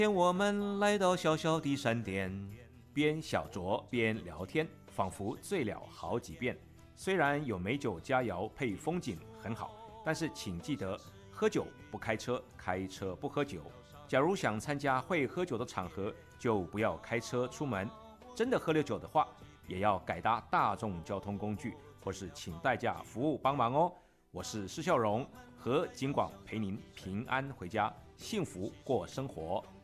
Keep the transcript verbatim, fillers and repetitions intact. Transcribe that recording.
天我们来到小小的山店，边小酌边聊天，仿佛醉了好几遍。虽然有美酒佳肴配风景很好，但是请记得喝酒不开车，开车不喝酒。假如想参加会喝酒的场合，就不要开车出门。真的喝了酒的话，也要改搭大众交通工具，或是请代驾服务帮忙哦。我是施孝荣，和景广陪您平安回家，幸福过生活。